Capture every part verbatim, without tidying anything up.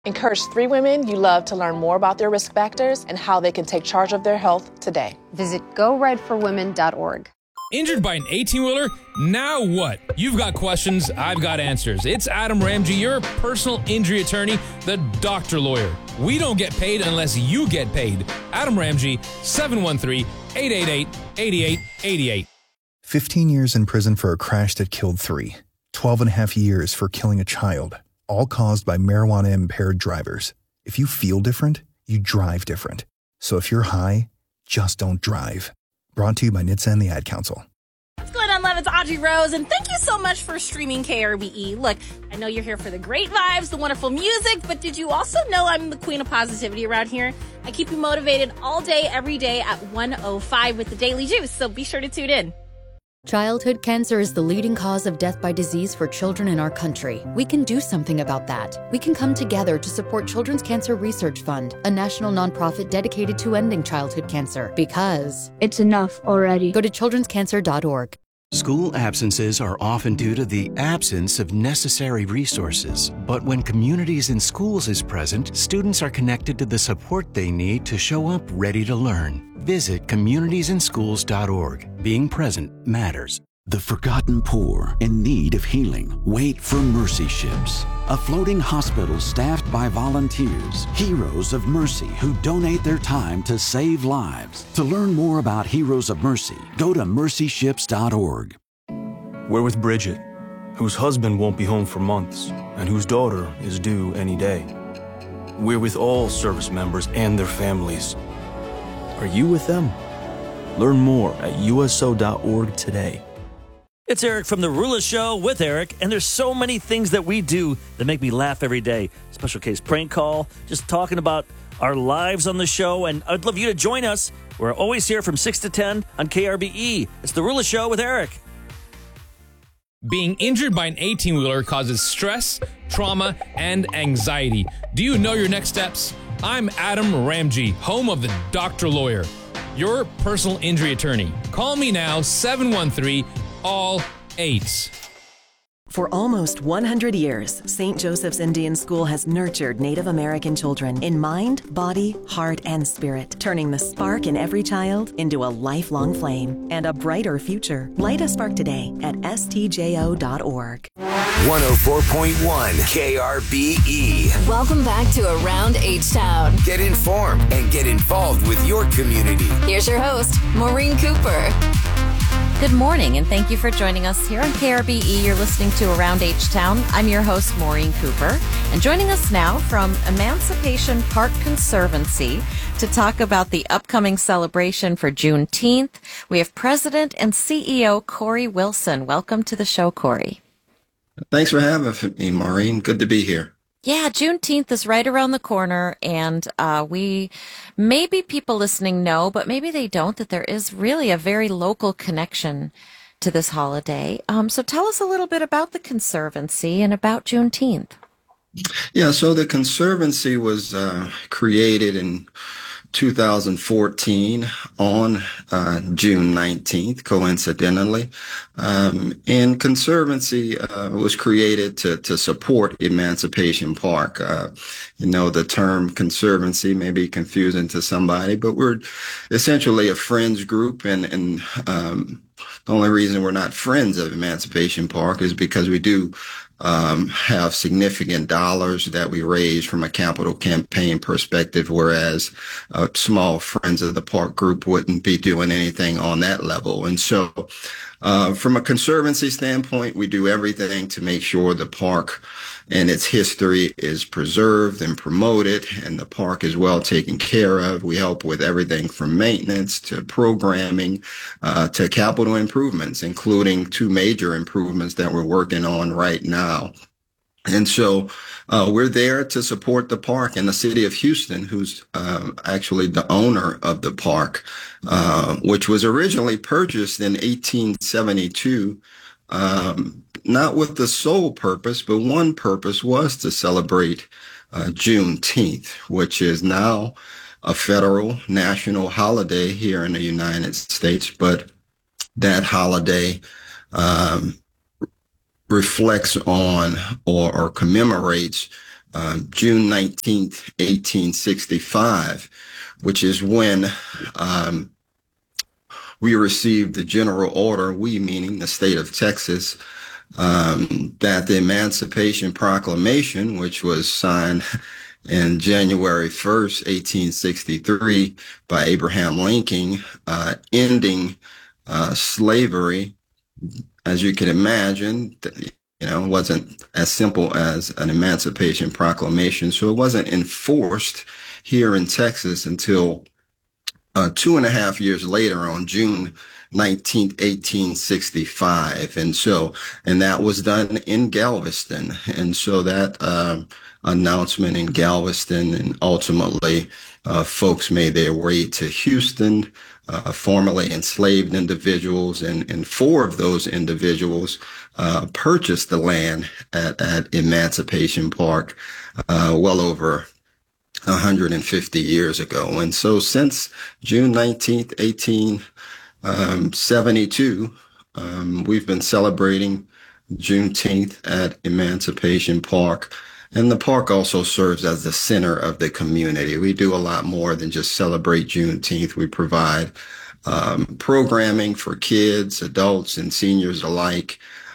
Encourage three women you love to learn more about their risk factors and how they can take charge of their health today. Visit go ride for women dot org. Injured by an eighteen-wheeler? Now what? You've got questions, I've got answers. It's Adam Ramsey, your personal injury attorney, the doctor lawyer. We don't get paid unless you get paid. Adam Ramsey, seven one three, eight eight eight, eight eight eight eight. fifteen years in prison for a crash that killed three. twelve and a half years for killing a child, all caused by marijuana-impaired drivers. If you feel different, you drive different. So if you're high, just don't drive. Brought to you by N H T S A and the Ad Council. What's going on, love? It's Audrey Rose, and thank you so much for streaming K R B E. Look, I know you're here for the great vibes, the wonderful music, but did you also know I'm the queen of positivity around here? I keep you motivated all day, every day at one oh five with the Daily Juice, so be sure to tune in. Childhood cancer is the leading cause of death by disease for children in our country. We can do something about that. We can come together to support Children's Cancer Research Fund, a national nonprofit dedicated to ending childhood cancer. Because it's enough already. Go to children's cancer dot org. School absences are often due to the absence of necessary resources. But when Communities in Schools is present, students are connected to the support they need to show up ready to learn. Visit communities in schools dot org. Being present matters. The forgotten poor in need of healing wait for Mercy Ships, a floating hospital staffed by volunteers, heroes of mercy who donate their time to save lives. To learn more about Heroes of Mercy, go to mercy ships dot org. We're with Bridget, whose husband won't be home for months and whose daughter is due any day. We're with all service members and their families. Are you with them? Learn more at U S O dot org today. It's Eric from The Rula Show with Eric, and there's so many things that we do that make me laugh every day. Special case prank call, just talking about our lives on the show, and I'd love you to join us. We're always here from six to ten on K R B E. It's The Rula Show with Eric. Being injured by an eighteen-wheeler causes stress, trauma, and anxiety. Do you know your next steps? I'm Adam Ramsey, home of the doctor lawyer, your personal injury attorney. Call me now, seven one three, all eights. For almost one hundred years, Saint Joseph's Indian School has nurtured Native American children in mind, body, heart, and spirit, turning the spark in every child into a lifelong flame and a brighter future. Light a spark today at S T J O dot org. one oh four point one K R B E. Welcome back to Around H-Town. Get informed and get involved with your community. Here's your host, Maureen Cooper. Good morning, and thank you for joining us here on K R B E. You're listening to Around H-Town. I'm your host, Maureen Cooper. And joining us now from Emancipation Park Conservancy to talk about the upcoming celebration for Juneteenth, we have President and C E O Corey Wilson. Welcome to the show, Corey. Thanks for having me, Maureen. Good to be here. Yeah, Juneteenth is right around the corner, and uh, we, maybe people listening know, but maybe they don't, that there is really a very local connection to this holiday. Um, so tell us a little bit about the Conservancy and about Juneteenth. Yeah, so the Conservancy was uh, created in two thousand fourteen on uh, June nineteenth, coincidentally. Um, and Conservancy uh, was created to, to support Emancipation Park. Uh, you know, the term Conservancy may be confusing to somebody, but we're essentially a friends group. And, and um, the only reason we're not friends of Emancipation Park is because we do Um, have significant dollars that we raise from a capital campaign perspective, whereas uh, small Friends of the Park group wouldn't be doing anything on that level. And so uh, from a Conservancy standpoint, we do everything to make sure the park and its history is preserved and promoted, and the park is well taken care of. We help with everything from maintenance to programming uh, to capital improvements, including two major improvements that we're working on right now. And so uh, we're there to support the park, and the city of Houston, who's uh, actually the owner of the park, uh, which was originally purchased in eighteen seventy-two, um, not with the sole purpose, but one purpose was to celebrate uh, Juneteenth, which is now a federal national holiday here in the United States. But that holiday um reflects on or, or commemorates um, June nineteenth, eighteen sixty-five, which is when um, we received the general order, we meaning the state of Texas, um, that the Emancipation Proclamation, which was signed in January first, eighteen sixty-three by Abraham Lincoln, uh, ending uh, slavery. As you can imagine, you know, it wasn't as simple as an Emancipation Proclamation. So it wasn't enforced here in Texas until uh, two and a half years later on June nineteenth, eighteen sixty-five. And so, and that was done in Galveston. And so that uh, announcement in Galveston, and ultimately uh, folks made their way to Houston, uh, formerly enslaved individuals, and, and four of those individuals uh, purchased the land at, at Emancipation Park uh, well over one hundred fifty years ago. And so since June nineteenth, eighteen seventy-two, um, we've been celebrating Juneteenth at Emancipation Park. And the park also serves as the center of the community. We do a lot more than just celebrate Juneteenth. We provide um, programming for kids, adults, and seniors alike.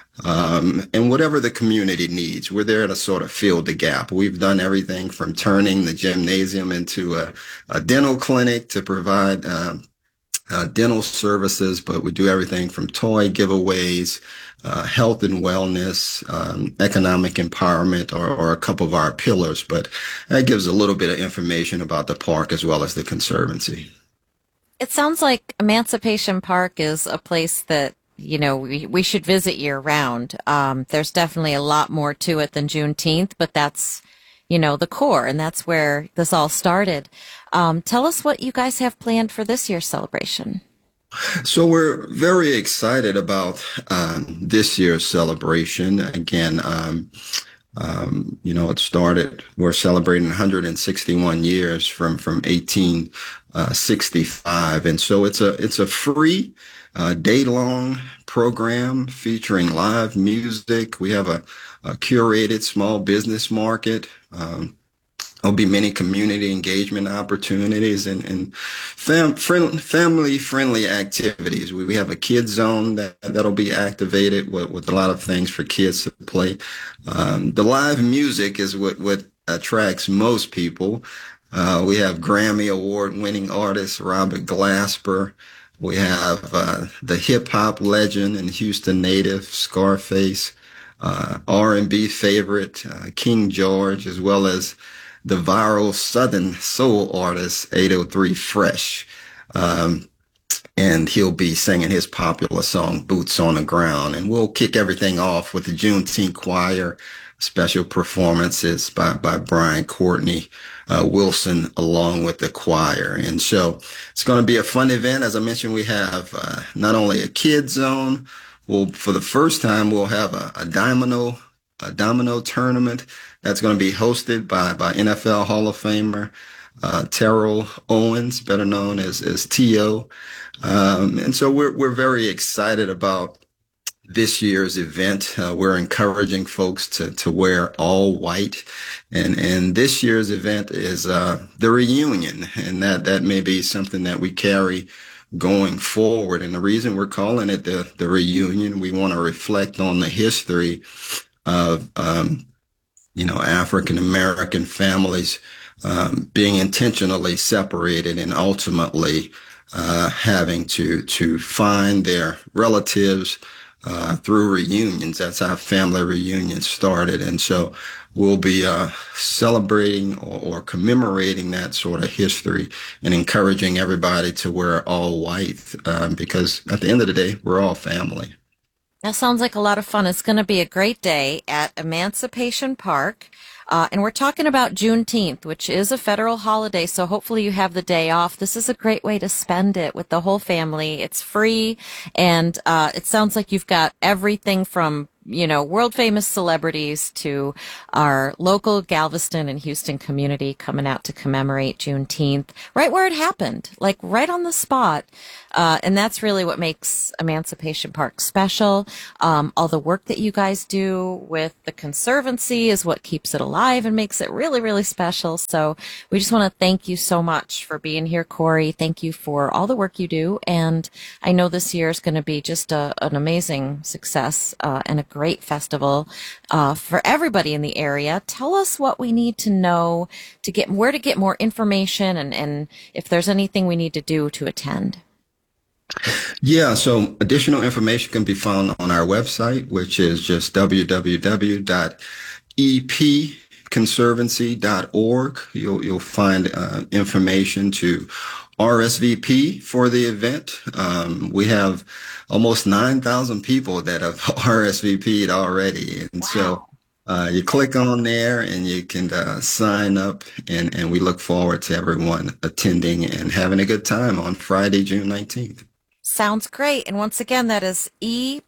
Um, and whatever the community needs, we're there to sort of fill the gap. We've done everything from turning the gymnasium into a, a dental clinic to provide uh, uh, dental services, but we do everything from toy giveaways, uh, health and wellness, um, economic empowerment are, are a couple of our pillars. But that gives a little bit of information about the park as well as the Conservancy. It sounds like Emancipation Park is a place that, you know, we, we should visit year round. Um, there's definitely a lot more to it than Juneteenth, but that's, you know, the core, and that's where this all started. Um, tell us what you guys have planned for this year's celebration. So we're very excited about um, this year's celebration. Again, um, um, you know, it started, we're celebrating one hundred sixty-one years from, from eighteen sixty-five. And so it's a, it's a free Uh, day-long program featuring live music. We have a, a curated small business market. Um, there'll be many community engagement opportunities and, and fam- friend- family-friendly activities. We, we have a kids zone that, that'll be activated with, with a lot of things for kids to play. Um, the live music is what, what attracts most people. Uh, we have Grammy Award-winning artist Robert Glasper. We have uh, the hip-hop legend and Houston native Scarface, uh, R and B favorite uh, King George, as well as the viral Southern soul artist eight oh three Fresh. Um, and he'll be singing his popular song, Boots on the Ground. And we'll kick everything off with the Juneteenth Choir, special performances by, by Brian Courtney uh, Wilson, along with the choir. And so it's going to be a fun event. As I mentioned, we have uh, not only a kids zone, we'll, for the first time, we'll have a, a domino, a domino tournament that's going to be hosted by, by N F L Hall of Famer uh, Terrell Owens, better known as, as T O. Um, and so we're, we're very excited about this year's event. Uh, we're encouraging folks to, to wear all white. And, and this year's event is, uh, the reunion. And that, that may be something that we carry going forward. And the reason we're calling it the, the reunion, we want to reflect on the history of, um, you know, African American families, um, being intentionally separated and ultimately, uh, having to, to find their relatives, Uh, through reunions. That's how family reunions started. And so we'll be uh, celebrating or, or commemorating that sort of history and encouraging everybody to wear all white um, because at the end of the day, we're all family. That sounds like a lot of fun. It's going to be a great day at Emancipation Park. Uh, and we're talking about Juneteenth, which is a federal holiday, so hopefully you have the day off. This is a great way to spend it with the whole family. It's free, and uh, it sounds like you've got everything from you know, world famous celebrities to our local Galveston and Houston community coming out to commemorate Juneteenth, right where it happened, like right on the spot. Uh, and that's really what makes Emancipation Park special. Um, all the work that you guys do with the Conservancy is what keeps it alive and makes it really, really special. So we just want to thank you so much for being here, Corey. Thank you for all the work you do. And I know this year is going to be just a, an amazing success uh, and a great festival uh, for everybody in the area. Tell us what we need to know to get, where to get more information, and, and if there's anything we need to do to attend. Yeah, so additional information can be found on our website, which is just w w w dot e p conservancy dot org. You'll, you'll find uh, information to R S V P for the event. Um, we have almost nine thousand people that have R S V P'd already. And wow. so uh, you click on there and you can uh, sign up, and, and we look forward to everyone attending and having a good time on Friday, June nineteenth. Sounds great. And once again, that is e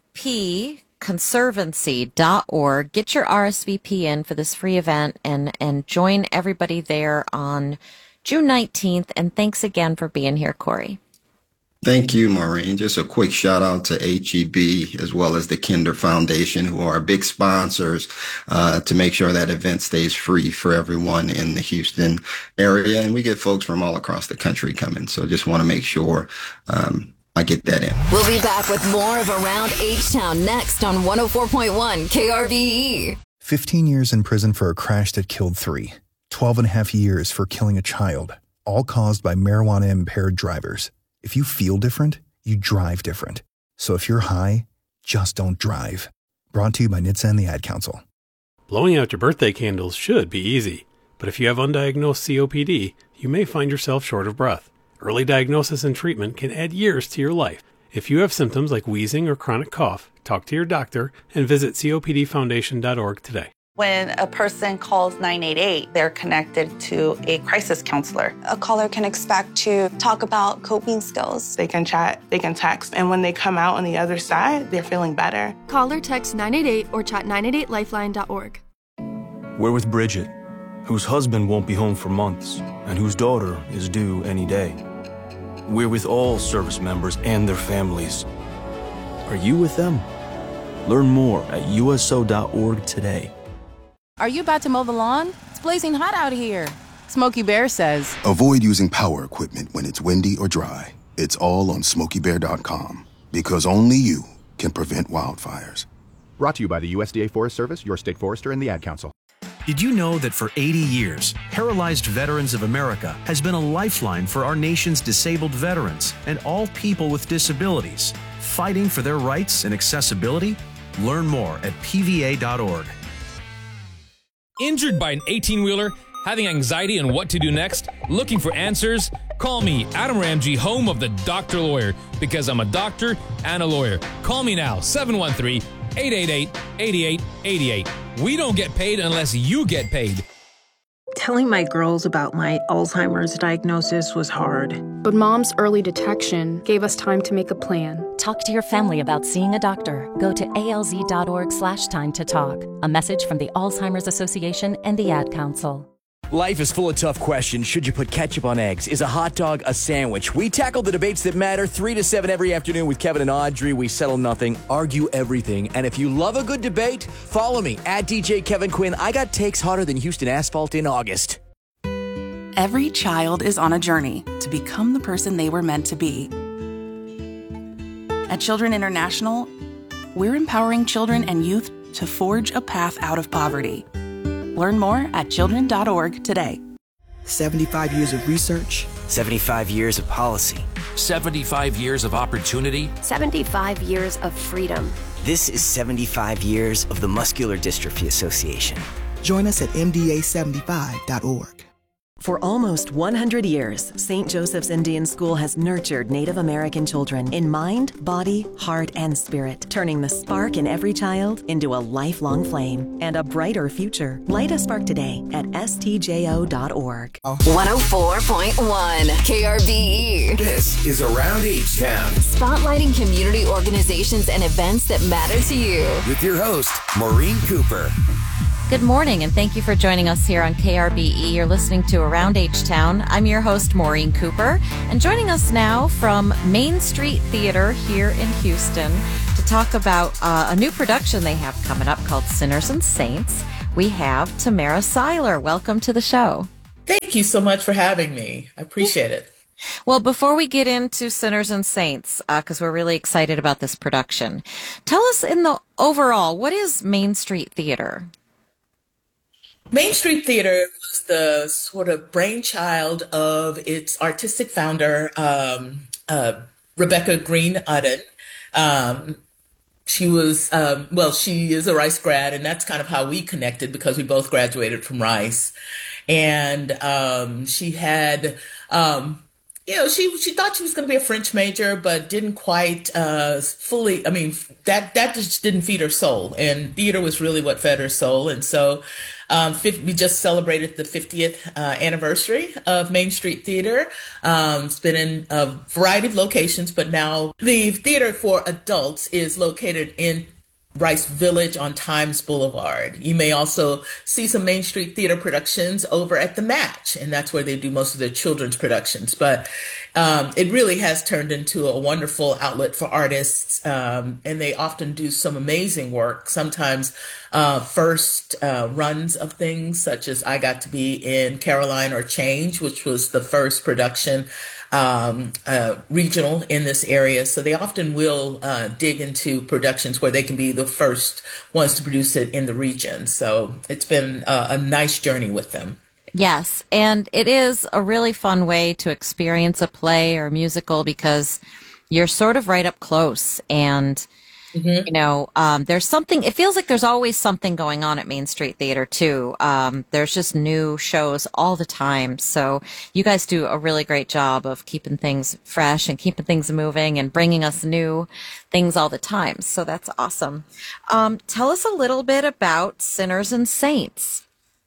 p conservancy dot org. Get your R S V P in for this free event and, and join everybody there on June nineteenth. And thanks again for being here, Corey. Thank you, Maureen. Just a quick shout out to H E B as well as the Kinder Foundation, who are big sponsors uh, to make sure that event stays free for everyone in the Houston area. And we get folks from all across the country coming. So just want to make sure um, I get that in. We'll be back with more of Around H-Town next on one oh four point one K R B E. fifteen years in prison for a crash that killed three. twelve and a half years for killing a child, all caused by marijuana-impaired drivers. If you feel different, you drive different. So if you're high, just don't drive. Brought to you by N H T S A and the Ad Council. Blowing out your birthday candles should be easy, but if you have undiagnosed C O P D, you may find yourself short of breath. Early diagnosis and treatment can add years to your life. If you have symptoms like wheezing or chronic cough, talk to your doctor and visit C O P D foundation dot org today. When a person calls nine eight eight, they're connected to a crisis counselor. A caller can expect to talk about coping skills. They can chat, they can text, and when they come out on the other side, they're feeling better. Call or text nine eight eight or chat nine eight eight lifeline dot org. We're with Bridget, whose husband won't be home for months and whose daughter is due any day. We're with all service members and their families. Are you with them? Learn more at U S O dot org today. Are you about to mow the lawn? It's blazing hot out here. Smokey Bear says, avoid using power equipment when it's windy or dry. It's all on smokey bear dot com, because only you can prevent wildfires. Brought to you by the U S D A Forest Service, your state forester, and the Ad Council. Did you know that for eighty years, Paralyzed Veterans of America has been a lifeline for our nation's disabled veterans and all people with disabilities, fighting for their rights and accessibility? Learn more at P V A dot org. Injured by an eighteen-wheeler, having anxiety on what to do next, looking for answers? Call me, Adam Ramsey, home of the Doctor Lawyer, because I'm a doctor and a lawyer. Call me now, seven one three, eight eight eight, eight eight eight eight. We don't get paid unless you get paid. Telling my girls about my Alzheimer's diagnosis was hard. But Mom's early detection gave us time to make a plan. Talk to your family about seeing a doctor. Go to A L Z dot org slash time to talk. A message from the Alzheimer's Association and the Ad Council. Life is full of tough questions. Should you put ketchup on eggs? Is a hot dog a sandwich? We tackle the debates that matter three to seven every afternoon with Kevin and Audrey. We settle nothing, argue everything. And if you love a good debate, follow me at D J Kevin Quinn. I got takes hotter than Houston asphalt in August. Every child is on a journey to become the person they were meant to be. At Children International, we're empowering children and youth to forge a path out of poverty. Learn more at children dot org today. seventy-five years of research. seventy-five years of policy. seventy-five years of opportunity. seventy-five years of freedom. This is seventy-five years of the Muscular Dystrophy Association. Join us at M D A seventy-five dot org. For almost one hundred years, Saint Joseph's Indian School has nurtured Native American children in mind, body, heart, and spirit, turning the spark in every child into a lifelong flame and a brighter future. Light a spark today at S T J O dot org. one oh four point one K R B E. This is Around H-Town. Spotlighting community organizations and events that matter to you. With your host, Maureen Cooper. Good morning, and thank you for joining us here on K R B E. You're listening to Around H-Town. I'm your host, Maureen Cooper, and joining us now from Main Street Theater here in Houston to talk about uh, a new production they have coming up called Sinners and Saints, we have Tamara Seiler. Welcome to the show. Thank you so much for having me. I appreciate it. Well, before we get into Sinners and Saints, because uh, we're really excited about this production, tell us in the overall, what is Main Street Theater? Main Street Theater was the sort of brainchild of its artistic founder, um, uh, Rebecca Green Udden. Um, she was, um, well, she is a Rice grad, and that's kind of how we connected because we both graduated from Rice. And um, she had, um, you know, she she thought she was going to be a French major, but didn't quite uh, fully. I mean, that that just didn't feed her soul, and theater was really what fed her soul. And so, um, we just celebrated the fiftieth uh, anniversary of Main Street Theater. Um, it's been in a variety of locations, but now the theater for adults is located in Rice Village on Times Boulevard. You may also see some Main Street Theater productions over at The Match, and that's where they do most of their children's productions. But um, it really has turned into a wonderful outlet for artists, um, and they often do some amazing work. Sometimes uh, first uh, runs of things, such as I got to be in Caroline or Change, which was the first production um, uh, regional in this area. So they often will uh, dig into productions where they can be the first ones to produce it in the region. So it's been uh, a nice journey with them. Yes, and it is a really fun way to experience a play or a musical because you're sort of right up close and Mm-hmm. You know, um, there's something, it feels like there's always something going on at Main Street Theater too. Um, there's just new shows all the time. So you guys do a really great job of keeping things fresh and keeping things moving and bringing us new things all the time. So that's awesome. Um, tell us a little bit about Sinners and Saints.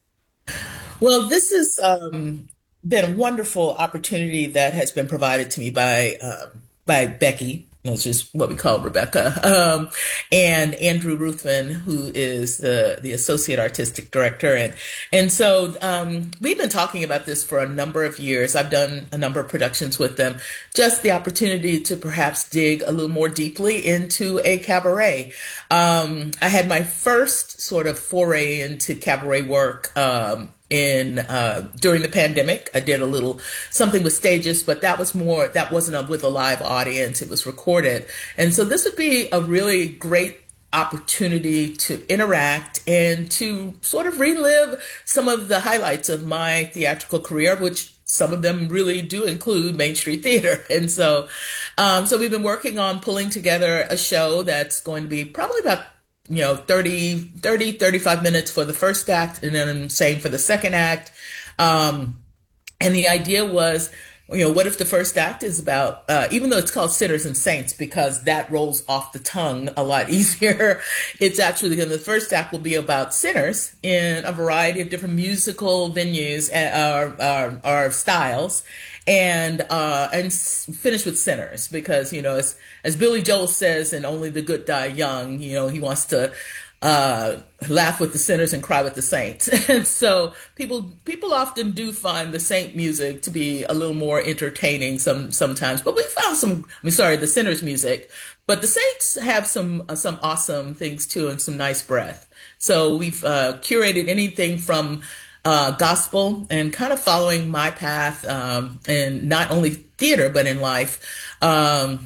Well, this has um, been a wonderful opportunity that has been provided to me by, um, by Becky. That's just what we call Rebecca, um, and Andrew Ruthven, who is the, the associate artistic director. And, and so, um, we've been talking about this for a number of years. I've done a number of productions with them, just the opportunity to perhaps dig a little more deeply into a cabaret. Um, I had my first sort of foray into cabaret work, um, in uh during the pandemic. I did a little something with stages, but that was more that wasn't a, with a live audience. It was recorded. And so this would be a really great opportunity to interact and to sort of relive some of the highlights of my theatrical career, which some of them really do include Main Street Theater. And so um so we've been working on pulling together a show that's going to be probably about you know, thirty, thirty, thirty-five minutes for the first act, and then same for the second act. Um, and the idea was, you know, what if the first act is about, uh, even though it's called Sinners and Saints, because that rolls off the tongue a lot easier, it's actually going to, the first act will be about sinners in a variety of different musical venues or, or, or styles. And uh, and finish with sinners, because, you know, as as Billy Joel says in Only the Good Die Young, you know, he wants to uh, laugh with the sinners and cry with the saints. And so people people often do find the saint music to be a little more entertaining some sometimes. But we found some, I'm sorry, the sinners music, but the saints have some uh, some awesome things too, and some nice breath. So we've uh, curated anything from Uh, gospel and kind of following my path, um, and not only theater, but in life, um,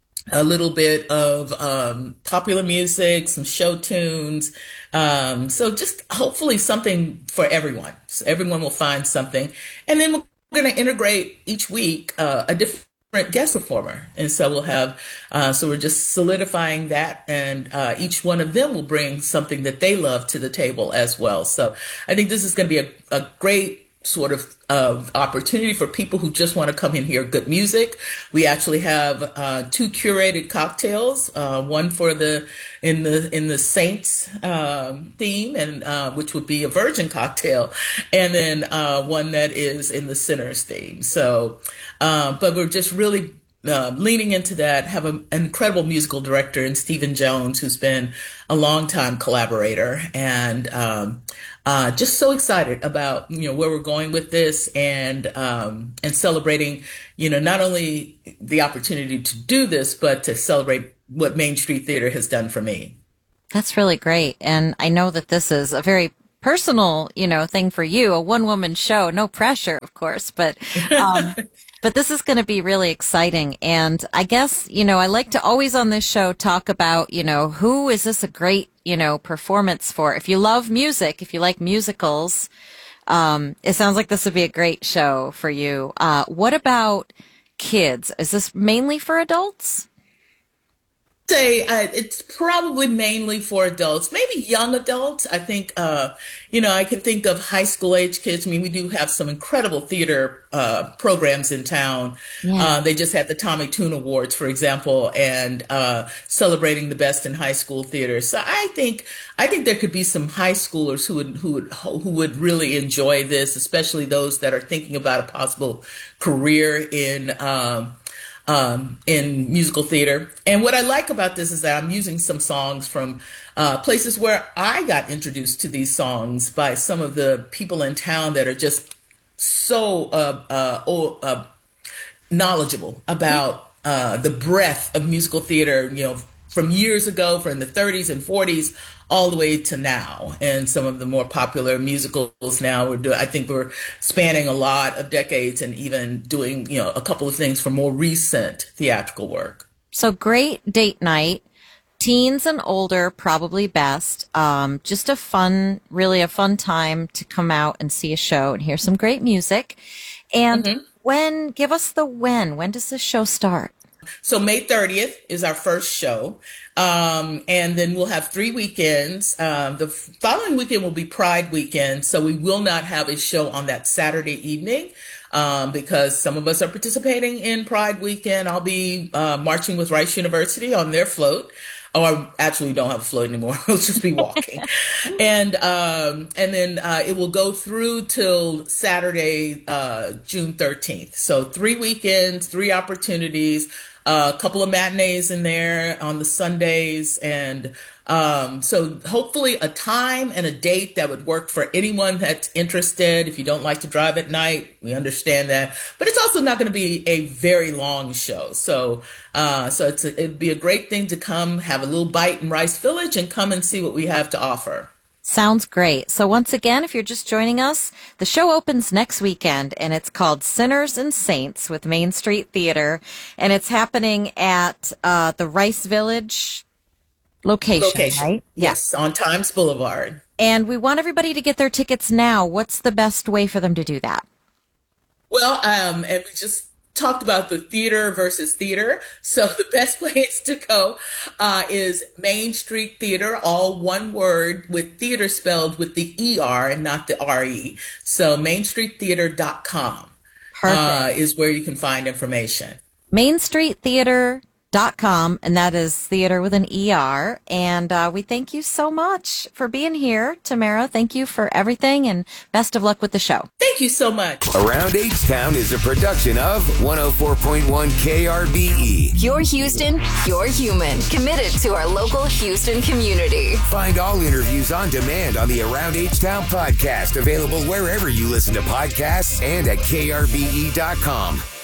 a little bit of um, popular music, some show tunes. Um, so just hopefully something for everyone. So everyone will find something. And then we're going to integrate each week uh, a different guest performer. And so we'll have, uh, so we're just solidifying that, and uh, each one of them will bring something that they love to the table as well. So I think this is going to be a, a great sort of uh, opportunity for people who just want to come and hear good music. We actually have uh, two curated cocktails, uh, one for the in the in the Saints um, theme, and uh, which would be a virgin cocktail, and then uh, one that is in the Sinners theme. So, uh, but we're just really Uh, leaning into that, have a, an incredible musical director in Stephen Jones, who's been a longtime collaborator, and um, uh, just so excited about, you know, where we're going with this, and um, and celebrating, you know, not only the opportunity to do this, but to celebrate what Main Street Theater has done for me. That's really great. And I know that this is a very personal, you know, thing for you, a one-woman show, no pressure, of course, but um, but this is going to be really exciting. And I guess, you know, I like to always on this show talk about, you know, who is this a great, you know, performance for? If you love music, if you like musicals, um, it sounds like this would be a great show for you. Uh, what about kids? Is this mainly for adults? Say uh, it's probably mainly for adults, maybe young adults. I think, uh, you know, I can think of high school age kids. I mean, we do have some incredible theater uh, programs in town. Yeah. Uh, they just had the Tommy Tune Awards, for example, and uh, celebrating the best in high school theater. So I think I think there could be some high schoolers who would who would who would really enjoy this, especially those that are thinking about a possible career in. Um, Um, in musical theater. And what I like about this is that I'm using some songs from uh, places where I got introduced to these songs by some of the people in town that are just so uh, uh, oh, uh, knowledgeable about uh, the breadth of musical theater, you know, from years ago, from the thirties and forties, all the way to now. And some of the more popular musicals now, we're doing, I think we're spanning a lot of decades and even doing, you know, a couple of things for more recent theatrical work. So great date night, teens and older, probably best. Um, just a fun, really a fun time to come out and see a show and hear some great music. And mm-hmm. when, give us the when, when does this show start? So May thirtieth is our first show. Um, and then we'll have three weekends. Um, the following weekend will be Pride weekend. So we will not have a show on that Saturday evening, um, because some of us are participating in Pride weekend. I'll be, uh, marching with Rice University on their float. Or actually, we don't have a float anymore. We'll just be walking. and, um, and then, uh, it will go through till Saturday, uh, June thirteenth. So three weekends, three opportunities. Uh, a couple of matinees in there on the Sundays. And um, so hopefully a time and a date that would work for anyone that's interested. If you don't like to drive at night, we understand that. But it's also not going to be a very long show. So uh, so it's a, it'd be a great thing to come, have a little bite in Rice Village and come and see what we have to offer. Sounds great. So once again, if you're just joining us, the show opens next weekend, and it's called Sinners and Saints with Main Street Theater, and it's happening at uh, the Rice Village location, location. right? Yes, yeah. On Times Boulevard. And we want everybody to get their tickets now. What's the best way for them to do that? Well, um, and we just talked about the theater versus theater. So the best place to go uh, is Main Street Theater, all one word, with theater spelled with the E R and not the R E. So main street theater dot com uh, is where you can find information. main street theater dot com, and that is theater with an E R. And uh, we thank you so much for being here, Tamara. Thank you for everything, and best of luck with the show. Thank you so much. Around H-Town is a production of one oh four point one K R B E. You're Houston, you're human. Committed to our local Houston community. Find all interviews on demand on the Around H-Town podcast, available wherever you listen to podcasts and at K R B E dot com.